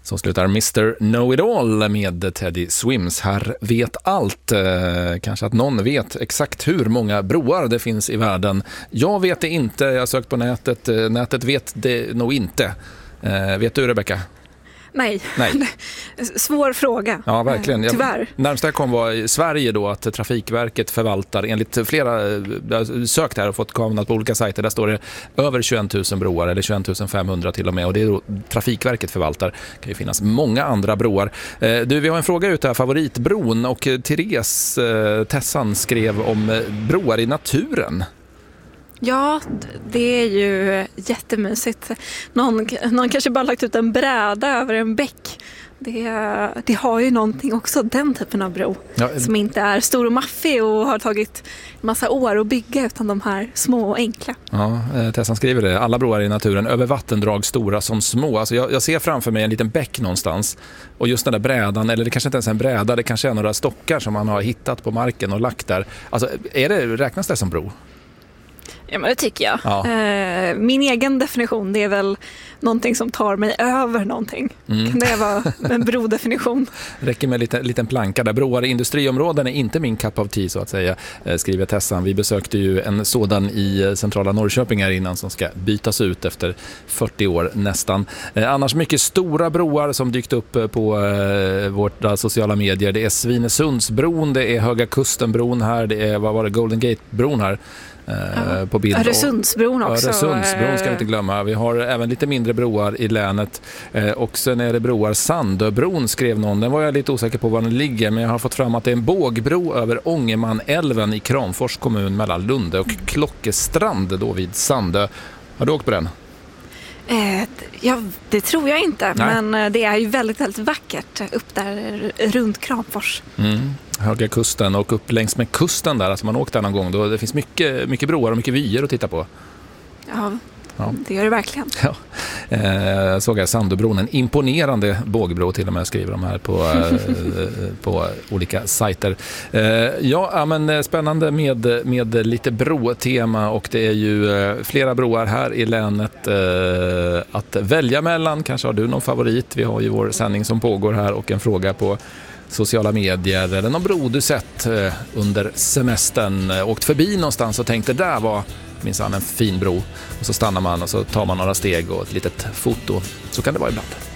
Så slutar Mr. Know-It-All med Teddy Swims. Här vet allt. Kanske att någon vet exakt hur många broar det finns i världen. Jag vet det inte. Jag har sökt på nätet. Nätet vet det nog inte. Vet du, Rebecca? Nej. Svår fråga. Ja, verkligen. Tyvärr. Närmast jag kom var i Sverige då att Trafikverket förvaltar, enligt flera, jag har sökt här och fått kamerat på olika sajter, där står det över 21 000 broar, eller 21 500 till och med, och det är då Trafikverket förvaltar. Det kan ju finnas många andra broar. Du, vi har en fråga ute här, favoritbron, och Therese Tessan skrev om broar i naturen. Ja, det är ju jättemysigt. Någon kanske bara lagt ut en bräda över en bäck. Det har ju någonting också, den typen av bro. Ja, som inte är stor och maffig och har tagit en massa år att bygga, utan de här små och enkla. Ja, Tessan skriver det. Alla broar i naturen, över vattendrag, stora som små. Alltså jag ser framför mig en liten bäck någonstans. Och just den där brädan, eller det kanske inte ens är en bräda, det kanske är några stockar som man har hittat på marken och lagt där. Alltså, räknas det som bro? Ja, men det tycker jag. Ja. Min egen definition, det är väl någonting som tar mig över någonting. Kan det vara en brodefinition? Räcker med en liten planka där. Broar i industriområden är inte min cup of tea, så att säga, skriver Tessan. Vi besökte ju en sådan i centrala Norrköping här innan, som ska bytas ut efter 40 år nästan. Annars mycket stora broar som dykt upp på våra sociala medier. Det är Svinesundsbron, det är Höga Kustenbron här, det är, vad var det, Golden Gate-bron här. På bild. Öresundsbron också. Öresundsbron ska vi inte glömma. Vi har även lite mindre broar i länet. Och sen är det broar. Sandöbron skrev någon. Den var jag lite osäker på var den ligger, men jag har fått fram att det är en bågbro över Ångermanälven i Kramfors kommun mellan Lunde och Klockestrand då vid Sandö. Har du åkt på den? Ja, det tror jag inte. Nej. Men det är ju väldigt, väldigt vackert upp där runt Kramfors. Höga Kusten och upp längs med kusten där. Alltså man åkt där någon gång. Då det finns mycket broar och mycket vyer att titta på. Ja, det gör det verkligen. Ja. Såg jag Sandöbron, en imponerande bågbro till och med, skriver de här på olika sajter. Ja, men spännande med lite brotema, och det är ju flera broar här i länet att välja mellan. Kanske har du någon favorit? Vi har ju vår sändning som pågår här och en fråga på sociala medier, eller någon bro du sett under semestern, åkt förbi någonstans och tänkte där var minsann en fin bro, och så stannar man och så tar man några steg och ett litet foto. Så kan det vara ibland.